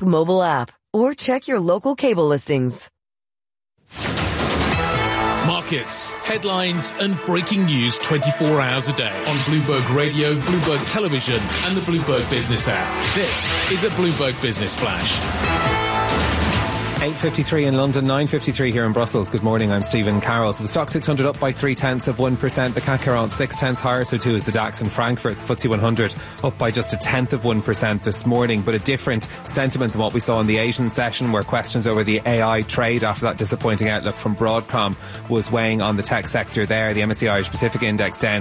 mobile app or check your local cable listings. Markets, headlines and breaking news 24 hours a day on Bloomberg Radio, Bloomberg Television and the Bloomberg Business app. This is a Bloomberg Business Flash. 8.53 in London, 9.53 here in Brussels. Good morning, I'm Stephen Carroll. So the stock 600 up by 0.3%. The CAC 0.6 higher, so too is the DAX in Frankfurt. The FTSE 100 up by just 0.1% this morning, but a different sentiment than what we saw in the Asian session, where questions over the AI trade after that disappointing outlook from Broadcom was weighing on the tech sector there. The MSCI Irish Pacific Index down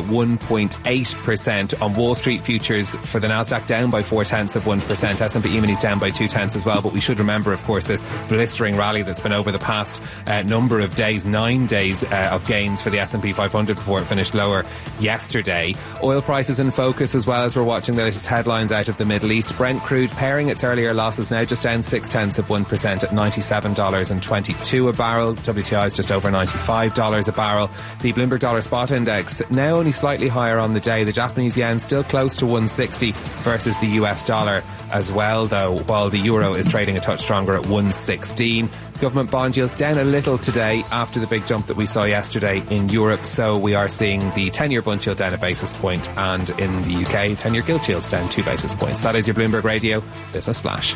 1.8%. On Wall Street futures for the Nasdaq down by 0.4%. S&P E-minis down by 0.2 as well, but we should remember, of course, this blistering rally that's been over the past number of days, 9 days of gains for the S&P 500 before it finished lower yesterday. Oil prices in focus as well as we're watching the latest headlines out of the Middle East. Brent crude paring its earlier losses now, just down 0.6% at $97.22 a barrel. WTI is just over $95 a barrel. The Bloomberg Dollar Spot Index now only slightly higher on the day. The Japanese yen still close to 160 versus the US dollar as well, though, while the euro is trading a touch stronger at 116. Government bond yields down a little today after the big jump that we saw yesterday in Europe. So we are seeing the 10-year bund yield down a basis point, and in the UK, 10-year gilt yields down 2 basis points. That is your Bloomberg Radio Business Flash.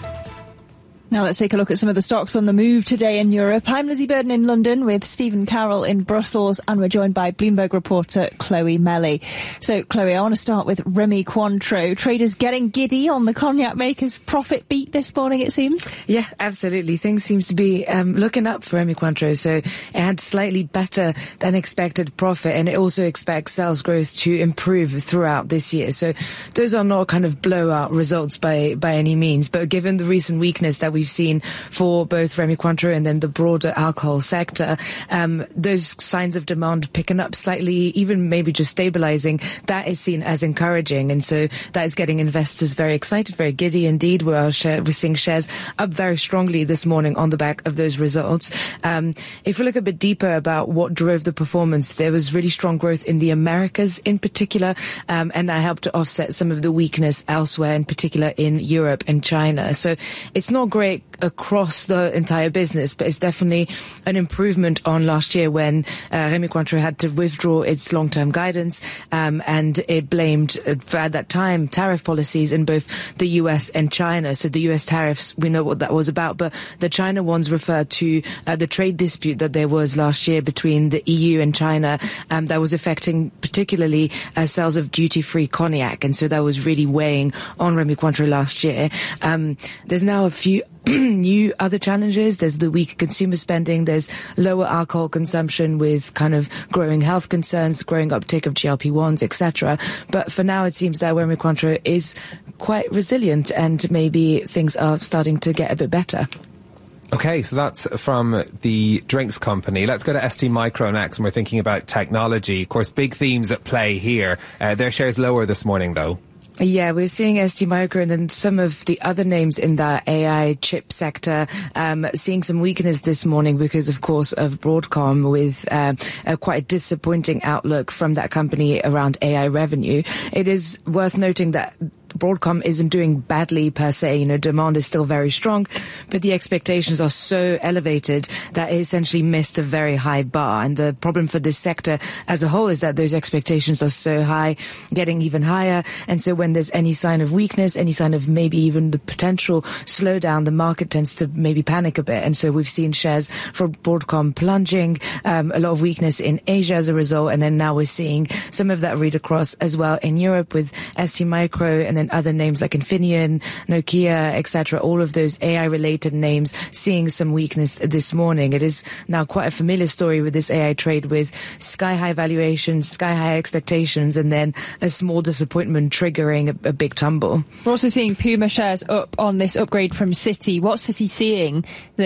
Now let's take a look at some of the stocks on the move today in Europe. I'm Lizzie Burden in London with Stephen Carroll in Brussels, and we're joined by Bloomberg reporter Chloe Melly. So, Chloe, I want to start with Rémy Cointreau. Traders getting giddy on the cognac maker's profit beat this morning, it seems. Yeah, absolutely. Things seems to be looking up for Rémy Cointreau. So it had slightly better than expected profit, and it also expects sales growth to improve throughout this year. So those are not kind of blowout results by any means, but given the recent weakness that we've seen for both Rémy Cointreau and then the broader alcohol sector, those signs of demand picking up slightly, even maybe just stabilizing, that is seen as encouraging. And so that is getting investors very excited, very giddy indeed. We're seeing shares up very strongly this morning on the back of those results. If we look a bit deeper about what drove the performance, there was really strong growth in the Americas in particular, and that helped to offset some of the weakness elsewhere, in particular in Europe and China. So it's not great across the entire business, but it's definitely an improvement on last year when Rémy Cointreau had to withdraw its long-term guidance, and it blamed, at that time, tariff policies in both the US and China. So the US tariffs, we know what that was about, but the China ones refer to the trade dispute that there was last year between the EU and China, that was affecting particularly sales of duty-free cognac, and so that was really weighing on Rémy Cointreau last year. There's now a few new other challenges. There's the weak consumer spending. There's lower alcohol consumption with kind of growing health concerns, growing uptake of GLP-1s, etc. But for now, it seems that Rémy Cointreau is quite resilient, and maybe things are starting to get a bit better. Okay, so that's from the drinks company. Let's go to ST Micro next, and we're thinking about technology. Of course, big themes at play here. Their shares lower this morning, though. Yeah, we're seeing ST Micro and then some of the other names in that AI chip sector seeing some weakness this morning because, of course, of Broadcom, with a quite disappointing outlook from that company around AI revenue. It is worth noting that Broadcom isn't doing badly per se. You know, demand is still very strong, but the expectations are so elevated that it essentially missed a very high bar. And the problem for this sector as a whole is that those expectations are so high, getting even higher. And so when there's any sign of weakness, any sign of maybe even the potential slowdown, the market tends to maybe panic a bit. And so we've seen shares for Broadcom plunging, a lot of weakness in Asia as a result. And then now we're seeing some of that read across as well in Europe with ST Micro and then other names like Infineon, Nokia, etc. All of those AI-related names seeing some weakness this morning. It is now quite a familiar story with this AI trade, with sky-high valuations, sky-high expectations, and then a small disappointment triggering a big tumble. We're also seeing Puma shares up on this upgrade from Citi. What's Citi seeing that's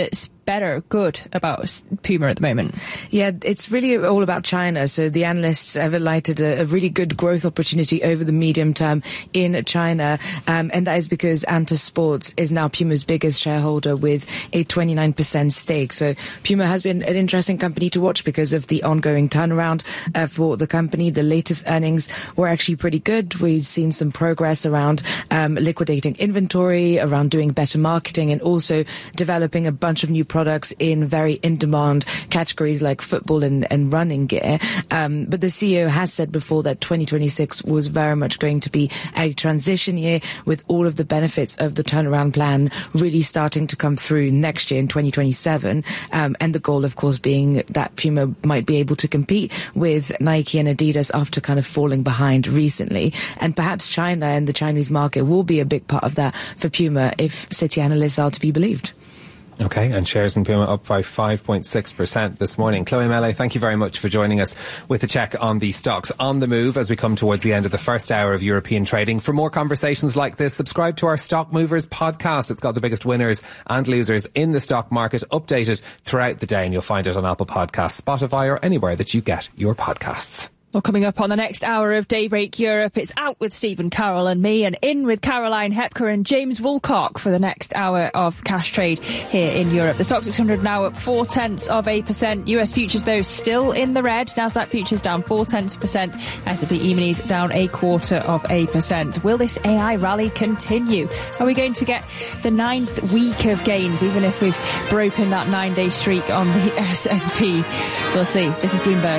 good about Puma at the moment? Yeah, it's really all about China. So the analysts have highlighted a really good growth opportunity over the medium term in China. And that is because Anta Sports is now Puma's biggest shareholder with a 29% stake. So Puma has been an interesting company to watch because of the ongoing turnaround for the company. The latest earnings were actually pretty good. We've seen some progress around liquidating inventory, around doing better marketing, and also developing a bunch of new products in very in-demand categories like football and running gear. But the CEO has said before that 2026 was very much going to be a transition year, with all of the benefits of the turnaround plan really starting to come through next year in 2027. And the goal, of course, being that Puma might be able to compete with Nike and Adidas after kind of falling behind recently. And perhaps China and the Chinese market will be a big part of that for Puma if Citi analysts are to be believed. Okay, and shares in Puma up by 5.6% this morning. Chloe Melle, thank you very much for joining us with a check on the stocks on the move as we come towards the end of the first hour of European trading. For more conversations like this, subscribe to our Stock Movers podcast. It's got the biggest winners and losers in the stock market updated throughout the day, and you'll find it on Apple Podcasts, Spotify, or anywhere that you get your podcasts. Well, coming up on the next hour of Daybreak Europe, it's out with Stephen Carroll and me, and in with Caroline Hepker and James Woolcock for the next hour of cash trade here in Europe. The Stoxx 600 now up 0.4%. US futures, though, still in the red. Nasdaq futures down 0.4%. S&P E-minis down 0.25%. Will this AI rally continue? Are we going to get the 9th week of gains, even if we've broken that 9-day streak on the S&P? We'll see. This is Bloomberg.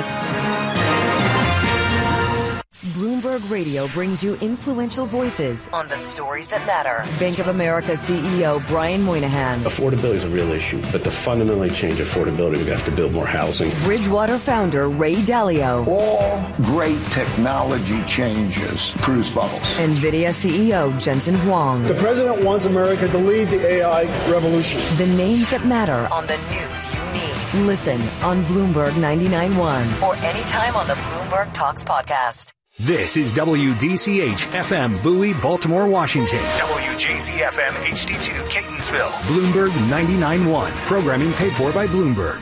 Bloomberg Radio brings you influential voices on the stories that matter. Bank of America CEO Brian Moynihan. Affordability is a real issue, but to fundamentally change affordability, we have to build more housing. Bridgewater founder Ray Dalio. All great technology changes produce bubbles. NVIDIA CEO Jensen Huang. The president wants America to lead the AI revolution. The names that matter on the news you need. Listen on Bloomberg 99.1 or anytime on the Bloomberg Talks podcast. This is WDCH-FM, Bowie, Baltimore, Washington. WJZ-FM, HD2, Catonsville. Bloomberg 99.1. Programming paid for by Bloomberg.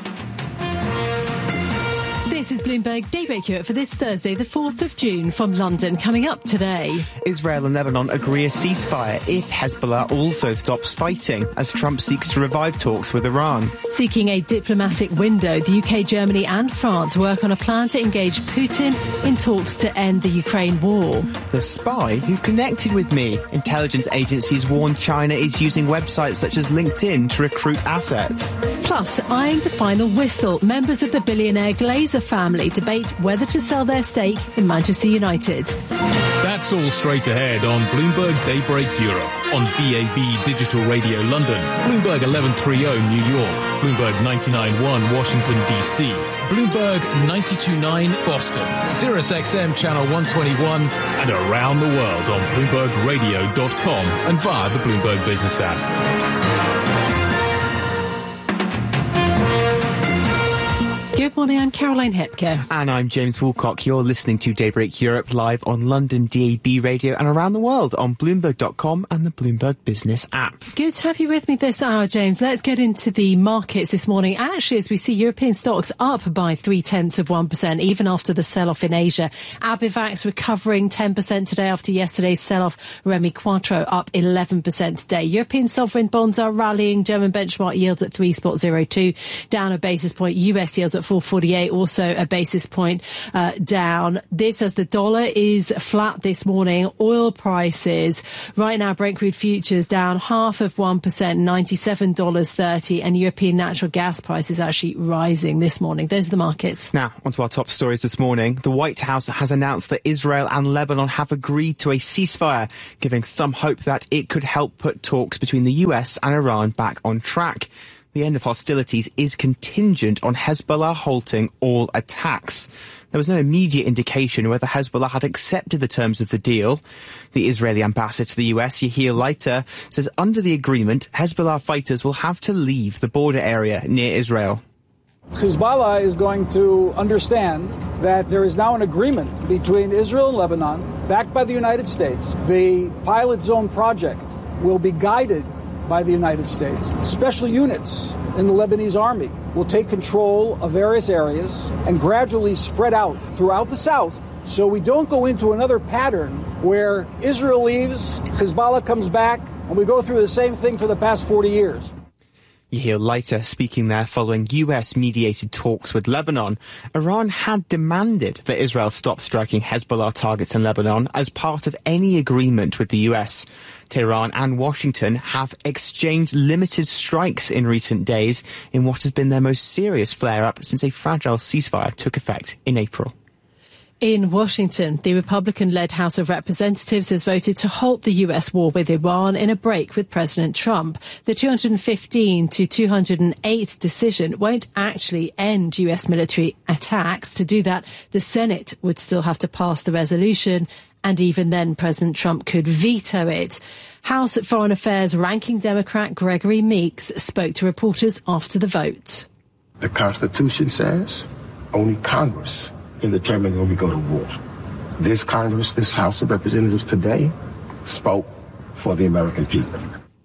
This is Bloomberg Daybreak Europe for this Thursday, the 4th of June, from London. Coming up today, Israel and Lebanon agree a ceasefire if Hezbollah also stops fighting, as Trump seeks to revive talks with Iran. Seeking a diplomatic window, the UK, Germany and France work on a plan to engage Putin in talks to end the Ukraine war. The spy who connected with me. Intelligence agencies warn China is using websites such as LinkedIn to recruit assets. Plus, eyeing the final whistle, members of the billionaire Glazer family debate whether to sell their stake in Manchester United. That's all straight ahead on Bloomberg Daybreak Europe, on DAB Digital Radio London, Bloomberg 1130 New York, Bloomberg 99.1 Washington DC, Bloomberg 92.9 Boston, Sirius XM Channel 121, and around the world on BloombergRadio.com and via the Bloomberg Business app. Good morning, I'm Caroline Hepker. And I'm James Woolcock. You're listening to Daybreak Europe live on London DAB Radio and around the world on Bloomberg.com and the Bloomberg Business app. Good to have you with me this hour, James. Let's get into the markets this morning. Actually, as we see European stocks up by 0.3%, even after the sell-off in Asia. Abivax recovering 10% today after yesterday's sell-off. Rémy Cointreau up 11% today. European sovereign bonds are rallying. German benchmark yields at 3.02, down a basis point. US yields at 4.48, also a basis point down. This as the dollar is flat this morning. Oil prices right now, Brent crude futures down 0.5%, $97.30, and European natural gas prices actually rising this morning. Those are the markets. Now, onto our top stories this morning. The White House has announced that Israel and Lebanon have agreed to a ceasefire, giving some hope that it could help put talks between the US and Iran back on track. The end of hostilities is contingent on Hezbollah halting all attacks. There was no immediate indication whether Hezbollah had accepted the terms of the deal. The Israeli ambassador to the US, Yehiel Leiter, says under the agreement, Hezbollah fighters will have to leave the border area near Israel. Hezbollah is going to understand that there is now an agreement between Israel and Lebanon, backed by the United States. The pilot zone project will be guided by the United States. Special units in the Lebanese army will take control of various areas and gradually spread out throughout the south, so we don't go into another pattern where Israel leaves, Hezbollah comes back, and we go through the same thing for the past 40 years. Yehiel Leiter speaking there following US-mediated talks with Lebanon. Iran had demanded that Israel stop striking Hezbollah targets in Lebanon as part of any agreement with the US. Tehran and Washington have exchanged limited strikes in recent days in what has been their most serious flare-up since a fragile ceasefire took effect in April. In Washington, the Republican-led House of Representatives has voted to halt the US war with Iran in a break with President Trump. The 215 to 208 decision won't actually end US military attacks. To do that, the Senate would still have to pass the resolution, and even then President Trump could veto it. House Foreign Affairs ranking Democrat Gregory Meeks spoke to reporters after the vote. The Constitution says only Congress can determine when we go to war. This Congress, this House of Representatives today, spoke for the American people.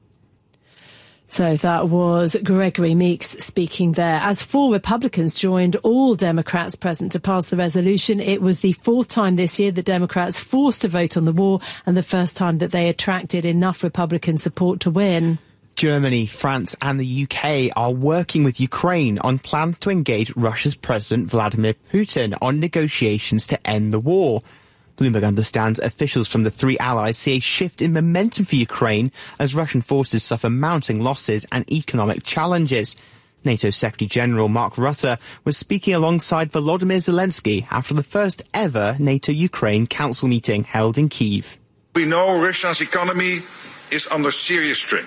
So that was Gregory Meeks speaking there. As 4 Republicans joined all Democrats present to pass the resolution, it was the 4th time this year that Democrats forced a vote on the war and the first time that they attracted enough Republican support to win. Germany, France and the UK are working with Ukraine on plans to engage Russia's President Vladimir Putin on negotiations to end the war. Bloomberg understands officials from the 3 allies see a shift in momentum for Ukraine as Russian forces suffer mounting losses and economic challenges. NATO Secretary-General Mark Rutte was speaking alongside Volodymyr Zelensky after the first ever NATO-Ukraine Council meeting held in Kyiv. We know Russia's economy is under serious strain.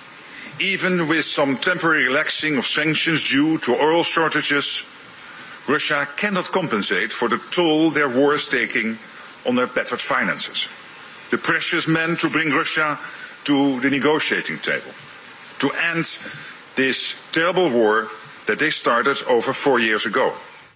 Even with some temporary relaxing of sanctions due to oil shortages, Russia cannot compensate for the toll their war is taking on their battered finances. The pressure is meant to bring Russia to the negotiating table, to end this terrible war that they started over 4 years ago.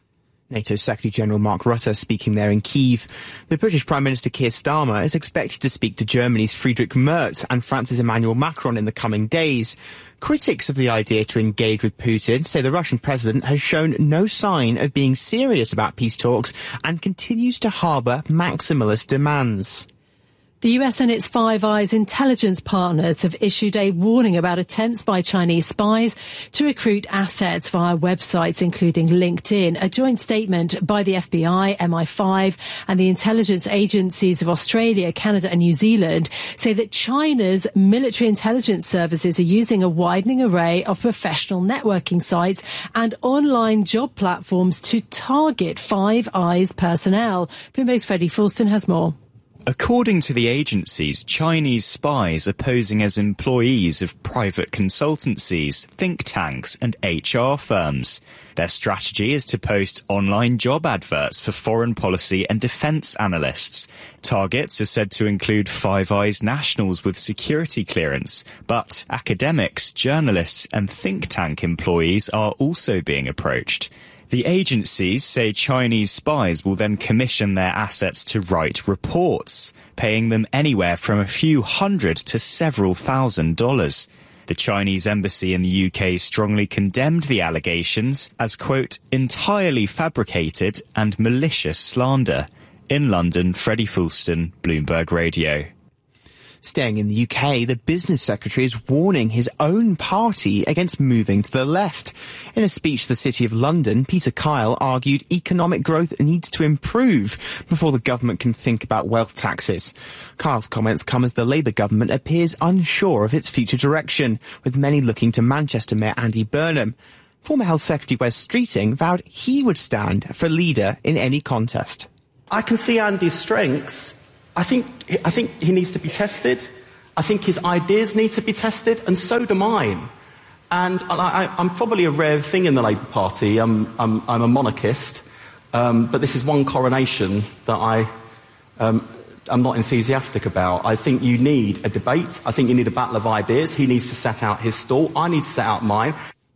NATO Secretary-General Mark Rutte speaking there in Kyiv. The British Prime Minister Keir Starmer is expected to speak to Germany's Friedrich Merz and France's Emmanuel Macron in the coming days. Critics of the idea to engage with Putin say the Russian president has shown no sign of being serious about peace talks and continues to harbour maximalist demands. The US and its Five Eyes intelligence partners have issued a warning about attempts by Chinese spies to recruit assets via websites, including LinkedIn. A joint statement by the FBI, MI5, and the intelligence agencies of Australia, Canada and New Zealand say that China's military intelligence services are using a widening array of professional networking sites and online job platforms to target Five Eyes personnel. Bloomberg's Freddie Fulston has more. According to the agencies, Chinese spies are posing as employees of private consultancies, think tanks and HR firms. Their strategy is to post online job adverts for foreign policy and defence analysts. Targets are said to include Five Eyes nationals with security clearance, but academics, journalists and think tank employees are also being approached. The agencies say Chinese spies will then commission their assets to write reports, paying them anywhere from a few hundred to several $1,000s. The Chinese embassy in the UK strongly condemned the allegations as, quote, entirely fabricated and malicious slander. In London, Freddie Fulston, Bloomberg Radio. Staying in the UK, the business secretary is warning his own party against moving to the left. In a speech to the City of London, Peter Kyle argued economic growth needs to improve before the government can think about wealth taxes. Kyle's comments come as the Labour government appears unsure of its future direction, with many looking to Manchester Mayor Andy Burnham. Former Health Secretary Wes Streeting vowed he would stand for leader in any contest. I can see Andy's strengths. I think he needs to be tested. I think his ideas need to be tested, and so do mine. And I'm probably a rare thing in the Labour Party. I'm a monarchist, but this is one coronation that I'm not enthusiastic about. I think you need a debate. I think you need a battle of ideas. He needs to set out his stall. I need to set out mine.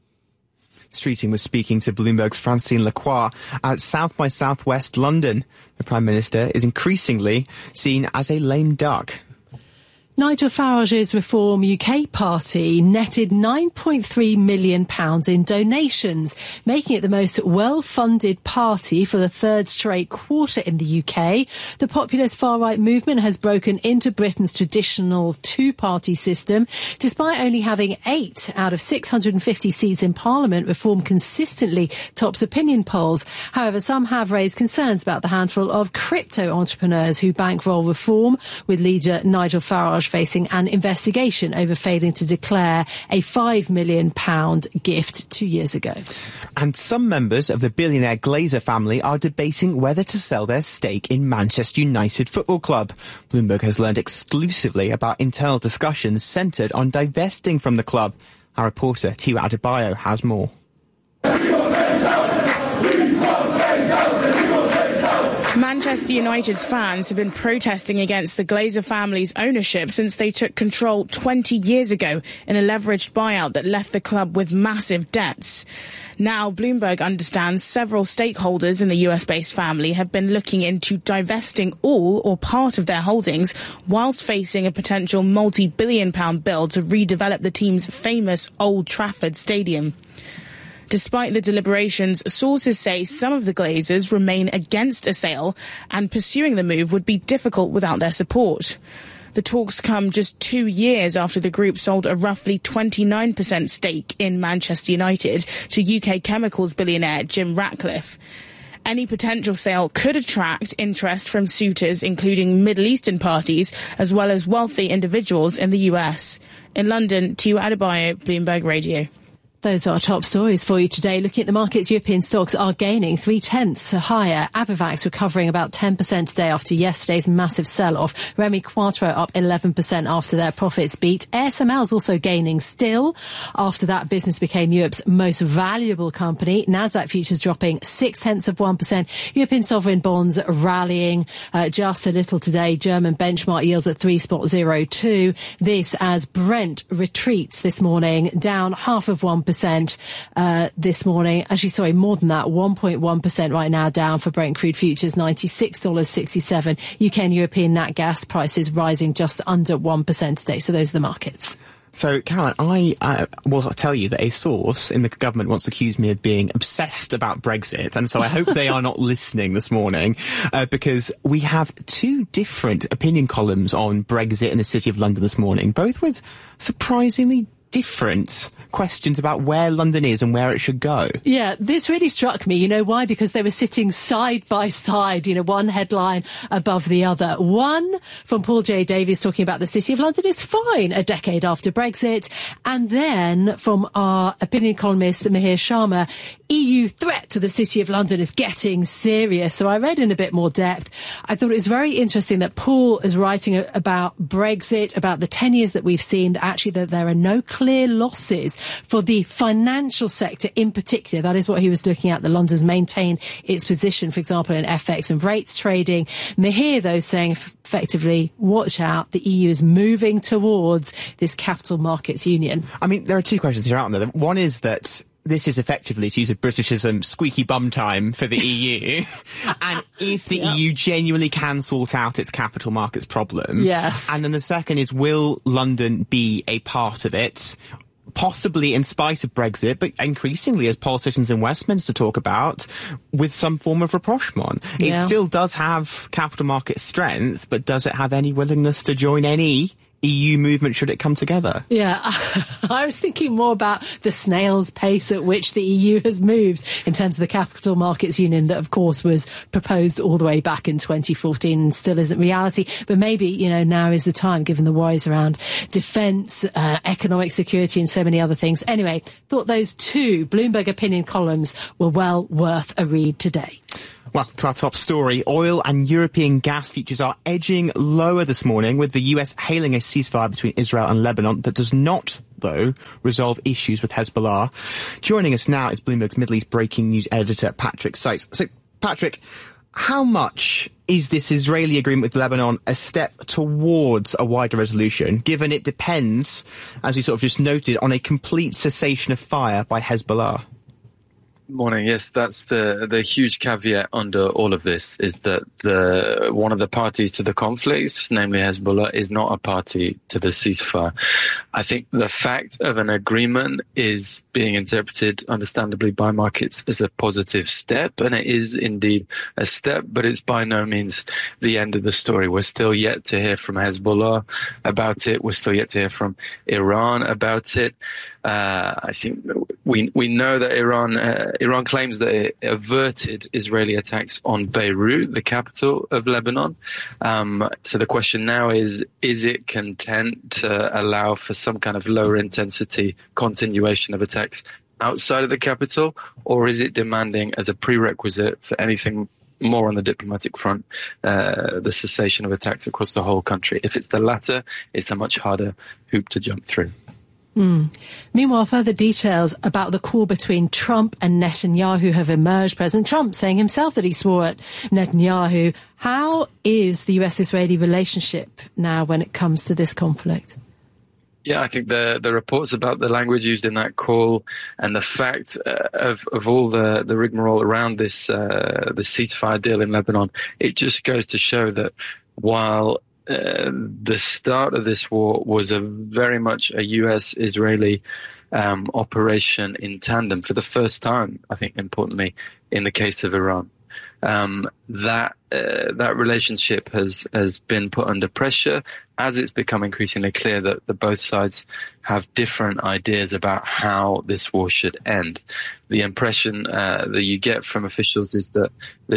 Streeting was speaking to Bloomberg's Francine Lacroix at South by Southwest London. The Prime Minister is increasingly seen as a lame duck. Nigel Farage's Reform UK party netted £9.3 million in donations, making it the most well-funded party for the third straight quarter in the UK. The populist far-right movement has broken into Britain's traditional two-party system. Despite only having 8 out of 650 seats in Parliament, Reform consistently tops opinion polls. However, some have raised concerns about the handful of crypto entrepreneurs who bankroll Reform, with leader Nigel Farage facing an investigation over failing to declare a £5 million gift 2 years ago. And some members of the billionaire Glazer family are debating whether to sell their stake in Manchester United Football Club. Bloomberg has learned exclusively about internal discussions centred on divesting from the club. Our reporter, Tiwa Adebayo, has more. Manchester United's fans have been protesting against the Glazer family's ownership since they took control 20 years ago in a leveraged buyout that left the club with massive debts. Now, Bloomberg understands several stakeholders in the US-based family have been looking into divesting all or part of their holdings whilst facing a potential multi-billion-pound bill to redevelop the team's famous Old Trafford Stadium. Despite the deliberations, sources say some of the Glazers remain against a sale, and pursuing the move would be difficult without their support. The talks come just 2 years after the group sold a roughly 29% stake in Manchester United to UK chemicals billionaire Jim Ratcliffe. Any potential sale could attract interest from suitors, including Middle Eastern parties, as well as wealthy individuals in the US. In London, Tiwa Adebayo, Bloomberg Radio. Those are our top stories for you today. Looking at the markets, European stocks are gaining 0.3 higher. Abivax recovering about 10% today after yesterday's massive sell-off. Rémy Cointreau up 11% after their profits beat. ASML is also gaining still after that business became Europe's most valuable company. Nasdaq futures dropping 0.6%. European sovereign bonds rallying just a little today. German benchmark yields at 3.02. This as Brent retreats this morning, down 0.5% this morning. Actually, sorry, more than that, 1.1% right now down for Brent crude futures, $96.67. UK and European nat gas prices rising just under 1% today. So those are the markets. So, Caroline, I will tell you that a source in the government once accused me of being obsessed about Brexit, and so I hope they are not listening this morning, because we have 2 different opinion columns on Brexit in the City of London this morning, both with surprisingly different questions about where London is and where it should go. Yeah, this really struck me. You know why? Because they were sitting side by side, one headline above the other. One from Paul J. Davies talking about the City of London is fine a decade after Brexit. And then from our opinion columnist, Mihir Sharma, EU threat to the City of London is getting serious. So I read in a bit more depth. I thought it was very interesting that Paul is writing about Brexit, about the 10 years that we've seen, that actually that there are no clear losses for the financial sector in particular. That is what he was looking at. The London's maintained its position, for example, in FX and rates trading. Mihir, though, saying effectively, watch out, the EU is moving towards this capital markets union. I mean, there are 2 questions here, aren't there? One is that this is effectively, to use a Britishism, squeaky bum time for the EU. And if the EU genuinely can sort out its capital markets problem. Yes. And then the second is, will London be a part of it? Possibly in spite of Brexit, but increasingly, as politicians in Westminster talk about, with some form of rapprochement. Yeah. It still does have capital market strength, but does it have any willingness to join any EU movement should it come together? Yeah, I was thinking more about the snail's pace at which the EU has moved in terms of the Capital Markets Union that, of course, was proposed all the way back in 2014 and still isn't reality. But maybe, now is the time, given the worries around defence, economic security and so many other things. Anyway, thought those 2 Bloomberg opinion columns were well worth a read today. Well, to our top story, oil and European gas futures are edging lower this morning, with the US hailing a ceasefire between Israel and Lebanon that does not, though, resolve issues with Hezbollah. Joining us now is Bloomberg's Middle East breaking news editor, Patrick Sykes. So, Patrick, how much is this Israeli agreement with Lebanon a step towards a wider resolution, given it depends, as we sort of just noted, on a complete cessation of fire by Hezbollah? Morning. Yes, that's the huge caveat under all of this, is that one of the parties to the conflict, namely Hezbollah, is not a party to the ceasefire. I think the fact of an agreement is being interpreted, understandably, by markets as a positive step, and it is indeed a step, but it's by no means the end of the story. We're still yet to hear from Hezbollah about it. We're still yet to hear from Iran about it. I think we know that Iran claims that it averted Israeli attacks on Beirut, the capital of Lebanon. So the question now is it content to allow for some kind of lower intensity continuation of attacks outside of the capital, or is it demanding as a prerequisite for anything more on the diplomatic front, the cessation of attacks across the whole country? If it's the latter, it's a much harder hoop to jump through. Meanwhile, further details about the call between Trump and Netanyahu have emerged. President Trump saying himself that he swore at Netanyahu. How is the US-Israeli relationship now when it comes to this conflict? Yeah, I think the reports about the language used in that call and the fact of all the rigmarole around this the ceasefire deal in Lebanon, it just goes to show that while the start of this war was very much a US-Israeli operation in tandem for the first time, I think, importantly, in the case of Iran. That relationship has been put under pressure as it's become increasingly clear that both sides have different ideas about how this war should end. The impression that you get from officials is that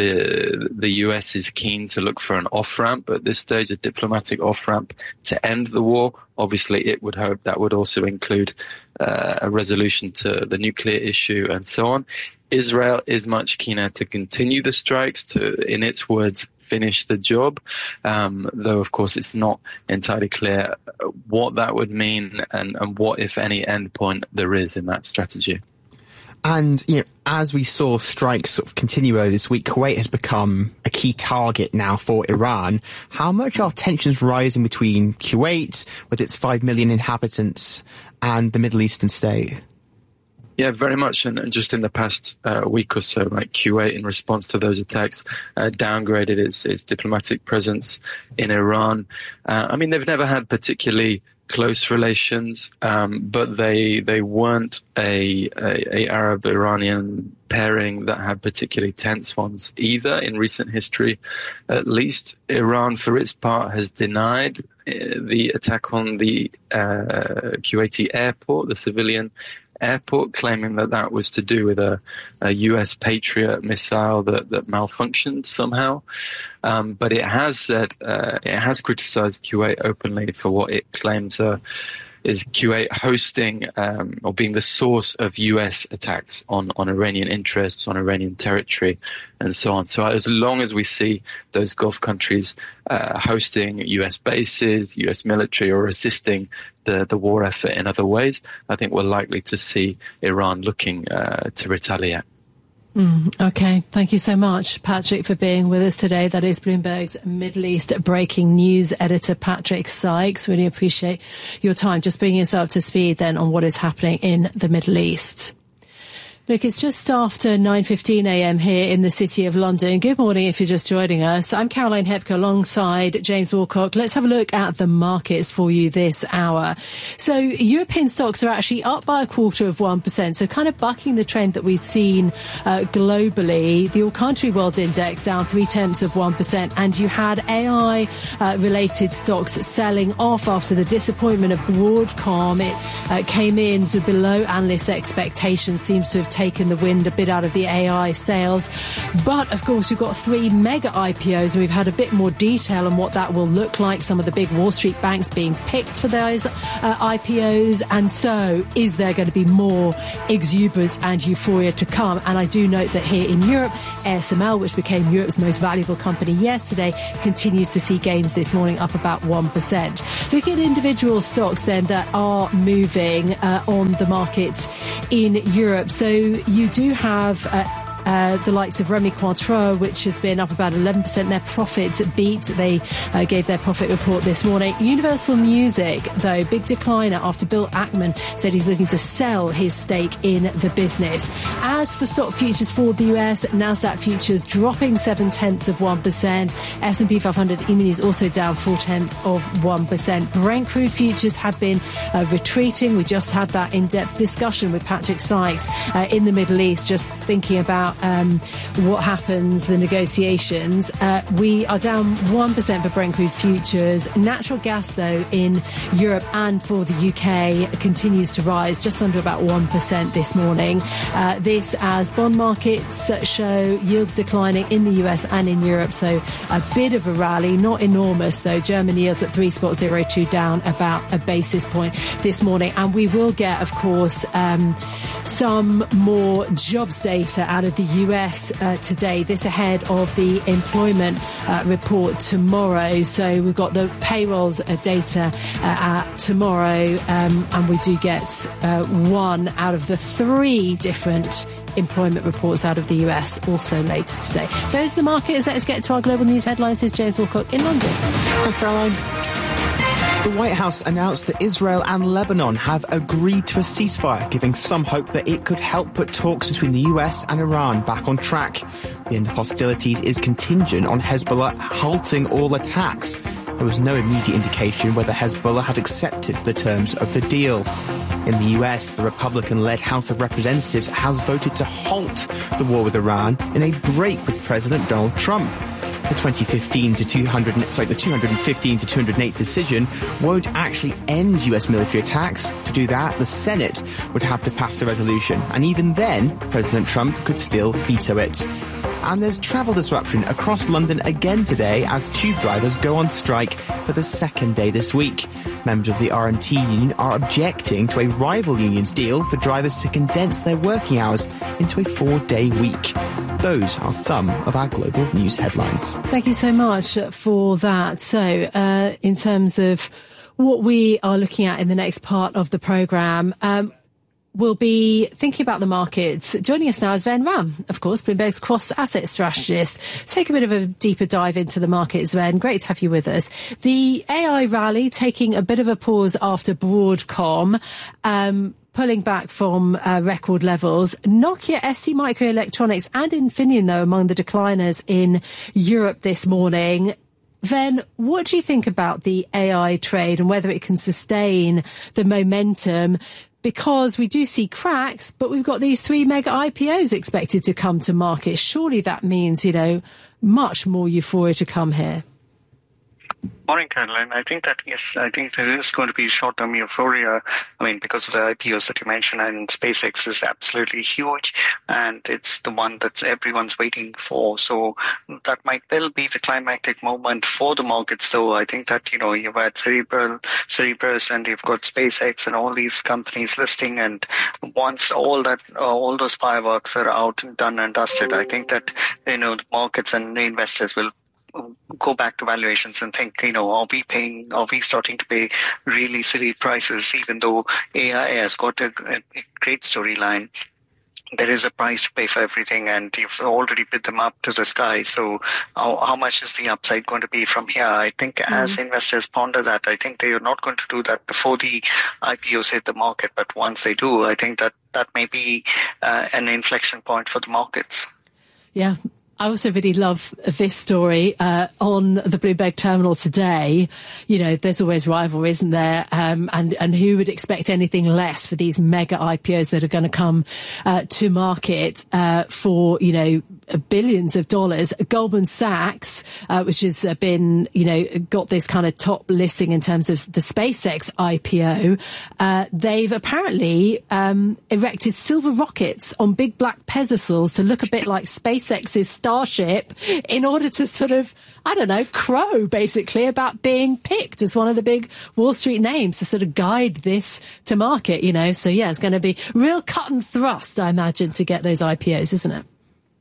the US is keen to look for an off-ramp at this stage, a diplomatic off-ramp to end the war. Obviously, it would hope that would also include a resolution to the nuclear issue and so on. Israel is much keener to continue the strikes, to, in its words, finish the job, though, of course, it's not entirely clear what that would mean and what, if any, endpoint there is in that strategy. And, as we saw strikes sort of continue earlier this week, Kuwait has become a key target now for Iran. How much are tensions rising between Kuwait, with its 5 million inhabitants, and the Middle Eastern state? Yeah, very much. And just in the past week or so, like Kuwait, in response to those attacks, downgraded its diplomatic presence in Iran. I mean, they've never had particularly close relations, but they weren't a Arab-Iranian pairing that had particularly tense ones either in recent history. At least Iran, for its part, has denied the attack on the Kuwaiti airport, the civilian airport, claiming that was to do with a US Patriot missile that malfunctioned somehow. But it has said, it has criticized Kuwait openly for what it claims is Kuwait hosting or being the source of US attacks on Iranian interests, on Iranian territory, and so on. So as long as we see those Gulf countries hosting US bases, US military, or assisting the war effort in other ways, I think we're likely to see Iran looking to retaliate. Okay, thank you so much, Patrick, for being with us today. That is Bloomberg's Middle East breaking news editor, Patrick Sykes. Really appreciate your time. Just bringing us up to speed then on what is happening in the Middle East. Look, it's just after 9:15 a.m. here in the City of London. Good morning if you're just joining us. I'm Caroline Hepker alongside James Walcock. Let's have a look at the markets for you this hour. So European stocks are actually up by 0.25%, so kind of bucking the trend that we've seen globally. The all-country world index down 0.3%, and you had AI-related stocks selling off after the disappointment of Broadcom. It came in sort of below analyst expectations, seems to have taken the wind a bit out of the AI sales. But of course, we've got 3 mega IPOs, and we've had a bit more detail on what that will look like. Some of the big Wall Street banks being picked for those IPOs. And so is there going to be more exuberance and euphoria to come? And I do note that here in Europe, ASML, which became Europe's most valuable company yesterday, continues to see gains this morning, up about 1%. Look at individual stocks then that are moving on the markets in Europe. So you do have the likes of Rémy Cointreau, which has been up about 11%. Their profits beat. They gave their profit report this morning. Universal Music, though, big decliner after Bill Ackman said he's looking to sell his stake in the business. As for stock futures for the US, Nasdaq futures dropping 0.7%. S&P 500 E-minis also down 0.4%. Brent crude futures have been retreating. We just had that in-depth discussion with Patrick Sykes in the Middle East, just thinking about what happens, the negotiations. We are down 1% for Brent crude futures. Natural gas, though, in Europe and for the UK continues to rise, just under about 1% this morning. This as bond markets show yields declining in the US and in Europe, so a bit of a rally, not enormous though. German yields at 3.02, down about a basis point this morning. And we will get, of course, some more jobs data out of the US today, this ahead of the employment report tomorrow. So we've got the payrolls data tomorrow, and we do get one out of the 3 different employment reports out of the US also later today. Those are the markets. Let's get to our global news headlines. Here's James Wilcock in London. Thanks, Caroline. The White House announced that Israel and Lebanon have agreed to a ceasefire, giving some hope that it could help put talks between the US and Iran back on track. The end of hostilities is contingent on Hezbollah halting all attacks. There was no immediate indication whether Hezbollah had accepted the terms of the deal. In the US, the Republican-led House of Representatives has voted to halt the war with Iran in a break with President Donald Trump. The 215 to 208 decision won't actually end US military attacks. To do that, the Senate would have to pass the resolution, and even then, President Trump could still veto it. And there's travel disruption across London again today as tube drivers go on strike for the second day this week. Members of the RMT union are objecting to a rival union's deal for drivers to condense their working hours into a 4-day week. Those are some of our global news headlines. Thank you so much for that. So, in terms of what we are looking at in the next part of the programme, we'll be thinking about the markets. Joining us now is Sven Ramm, of course, Bloomberg's cross-asset strategist. Take a bit of a deeper dive into the markets, Sven. Great to have you with us. The AI rally taking a bit of a pause after Broadcom, pulling back from record levels. Nokia, STMicroelectronics and Infineon, though, among the decliners in Europe this morning. Then, what do you think about the AI trade and whether it can sustain the momentum? Because we do see cracks, but we've got these 3 mega IPOs expected to come to market. Surely that means, much more euphoria to come here. Morning, Caroline. I think there is going to be short-term euphoria. Because of the IPOs that you mentioned, and SpaceX is absolutely huge, and it's the one that everyone's waiting for. So that might well be the climactic moment for the markets, though. I think that, you've had Cerebras, and you've got SpaceX and all these companies listing, and once all those fireworks are out and done and dusted, I think that, the markets and the investors will go back to valuations and think, are we starting to pay really silly prices, even though AI has got a great storyline. There is a price to pay for everything, and you've already bid them up to the sky. So how much is the upside going to be from here? I think as investors ponder that, I think they are not going to do that before the IPOs hit the market. But once they do, I think that may be an inflection point for the markets. Yeah. I also really love this story on the Bloomberg terminal today. There's always rivalry, isn't there? And who would expect anything less for these mega IPOs that are going to come to market for, billions of dollars. Goldman Sachs, which has been, got this kind of top listing in terms of the SpaceX IPO, they've apparently erected silver rockets on big black pedestals to look a bit like SpaceX's Starship in order to sort of, crow basically about being picked as one of the big Wall Street names to sort of guide this to market, So yeah, it's going to be real cut and thrust, I imagine, to get those IPOs, isn't it?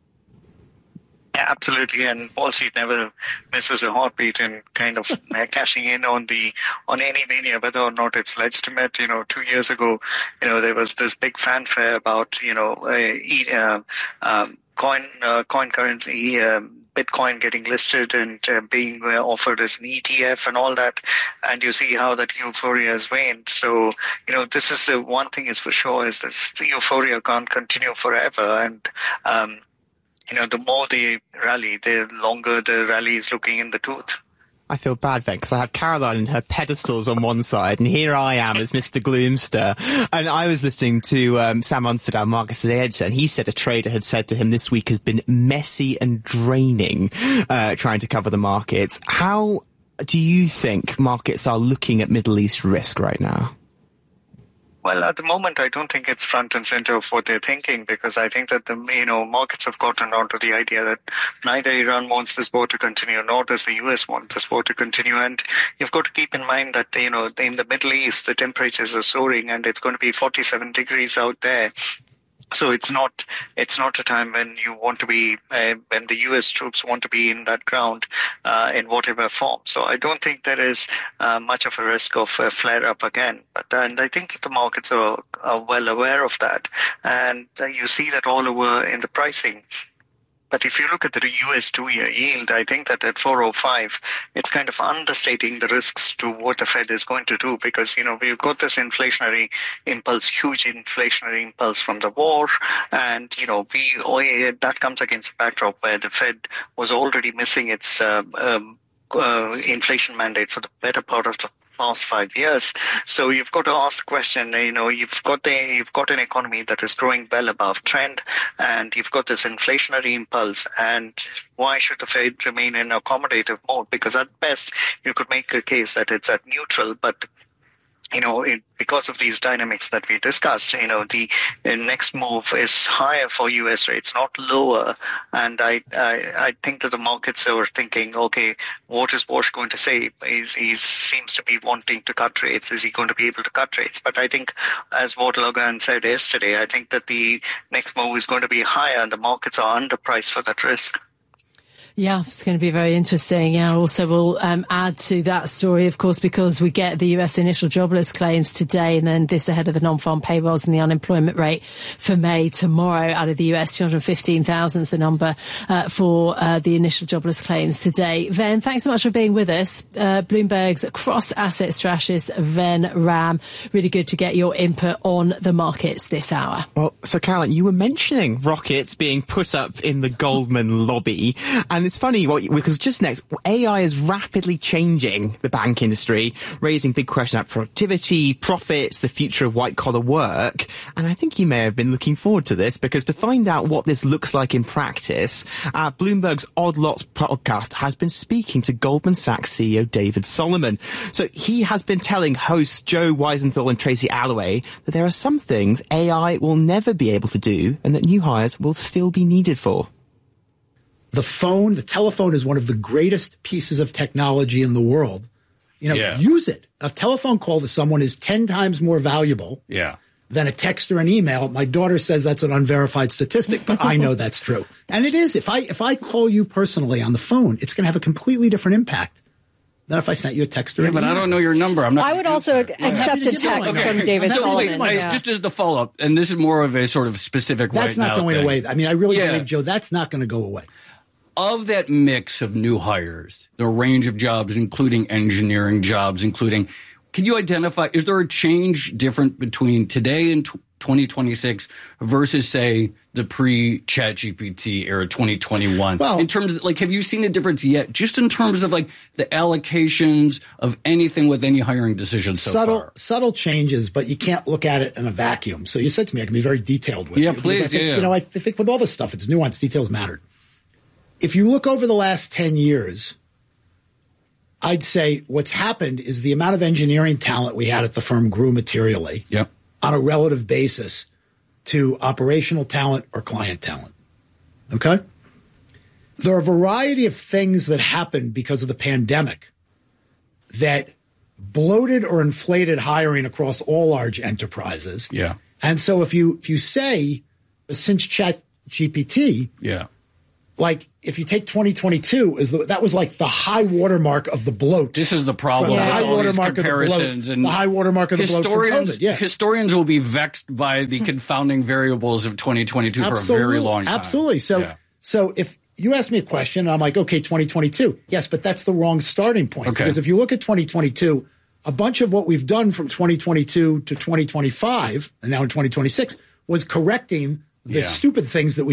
Yeah, absolutely. And Wall Street never misses a heartbeat in kind of cashing in on any mania, whether or not it's legitimate. 2 years ago, there was this big fanfare about, coin currency, Bitcoin getting listed and being offered as an ETF and all that, and you see how that euphoria has waned. So, this is one thing is for sure is that the euphoria can't continue forever, and the more they rally, the longer the rally is looking in the tooth. I feel bad then, because I have Caroline and her pedestals on one side, and here I am as Mr. Gloomster. And I was listening to Sam Unstad, our markets today editor, and he said a trader had said to him this week has been messy and draining, trying to cover the markets. How do you think markets are looking at Middle East risk right now? Well, at the moment, I don't think it's front and center of what they're thinking, because I think that the markets have gotten onto the idea that neither Iran wants this war to continue, nor does the US want this war to continue. And you've got to keep in mind that, in the Middle East, the temperatures are soaring and it's going to be 47 degrees out there. So it's not a time when you want to be, when the U.S. troops want to be in that ground in whatever form. So I don't think there is much of a risk of a flare-up again. And I think that the markets are well aware of that. And you see that all over in the pricing. But if you look at the US 2-year yield, I think that at 4.05, it's kind of understating the risks to what the Fed is going to do, because, we've got this inflationary impulse, huge inflationary impulse from the war. And, that comes against a backdrop where the Fed was already missing its inflation mandate for the better part of the past 5 years. So you've got to ask the question, you've got an economy that is growing well above trend, and you've got this inflationary impulse, and why should the Fed remain in accommodative mode? Because at best, you could make a case that it's at neutral, but because of these dynamics that we discussed, the next move is higher for U.S. rates, not lower. And I think that the markets are thinking, okay, what is Bush going to say? He seems to be wanting to cut rates. Is he going to be able to cut rates? But I think, as Ward Logan said yesterday, I think that the next move is going to be higher, and the markets are underpriced for that risk. Yeah, it's going to be very interesting. Yeah, also we'll add to that story, of course, because we get the US initial jobless claims today, and then this ahead of the non-farm payrolls and the unemployment rate for May tomorrow out of the US. 215,000 is the number for the initial jobless claims today. Ven, thanks so much for being with us. Bloomberg's cross-asset strategist, Ven Ram. Really good to get your input on the markets this hour. Well, so Caroline, you were mentioning rockets being put up in the Goldman lobby, and it's funny because just next, AI is rapidly changing the bank industry, raising big questions about productivity, profits, the future of white-collar work. And I think you may have been looking forward to this, because to find out what this looks like in practice, Bloomberg's Odd Lots podcast has been speaking to Goldman Sachs CEO David Solomon. So he has been telling hosts Joe Weisenthal and Tracy Alloway that there are some things AI will never be able to do and that new hires will still be needed for. The telephone is one of the greatest pieces of technology in the world. Use it. A telephone call to someone is 10 times more valuable than a text or an email. My daughter says that's an unverified statistic, but I know that's true. And it is. If I call you personally on the phone, it's going to have a completely different impact than if I sent you a text or an email. But I don't know your number. I would also accept a text from David Solomon. Just as the follow-up, and this is more of a sort of specific that's not going away. I mean, I really believe, Joe, that's not going to go away. Of that mix of new hires, the range of jobs, including engineering jobs, can you identify, is there a change different between today and 2026 versus, say, the pre-ChatGPT era 2021? Well, in terms of, have you seen a difference yet, just in terms of, the allocations of anything with any hiring decisions so far? Subtle changes, but you can't look at it in a vacuum. So you said to me I can be very detailed with you. Yeah, please, I think with all this stuff, it's nuanced. Details matter. If you look over the last 10 years, I'd say what's happened is the amount of engineering talent we had at the firm grew materially on a relative basis to operational talent or client talent. Okay? There are a variety of things that happened because of the pandemic that bloated or inflated hiring across all large enterprises. Yeah. And so if you say, since ChatGPT, like, if you take 2022, that was like the high watermark of the bloat. This is the problem. The high all these watermark comparisons of the bloat. The high watermark of the bloat from COVID. Yeah. Historians will be vexed by the confounding variables of 2022 for a very long time. Absolutely. So if you ask me a question, and I'm like, okay, 2022. Yes, but that's the wrong starting point. Okay. Because if you look at 2022, a bunch of what we've done from 2022 to 2025, and now in 2026, was correcting the stupid things that we